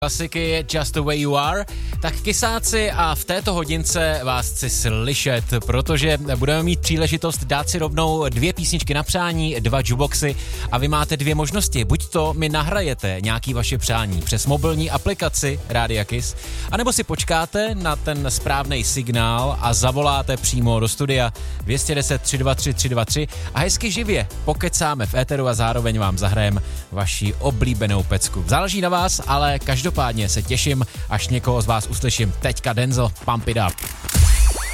klasiky Just the Way You Are, tak kysáci a v této hodince vás chci slyšet, protože budeme mít příležitost dát si rovnou 2 písničky na přání, 2 jukeboxy a vy máte 2 možnosti. Buď to mi nahrajete nějaký vaše přání přes mobilní aplikaci Rádia Kiss, anebo si počkáte na ten správný signál a zavoláte přímo do studia 210 323 323 a hezky živě pokecáme v éteru a zároveň vám zahrajem vaši oblíbenou pecku. Záleží na vás, ale každopádně se těším, až někoho z vás uslyším. Teďka Denzel, Pump It Up.